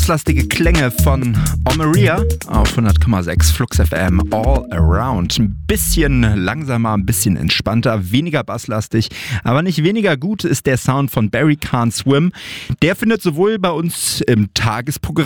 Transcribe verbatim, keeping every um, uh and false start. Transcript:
Basslastige Klänge von Omaria auf hundert Komma sechs Flux F M All Around. Ein bisschen langsamer, ein bisschen entspannter, weniger basslastig, aber nicht weniger gut ist der Sound von Barry Can't Swim. Der findet sowohl bei uns im Tagesprogramm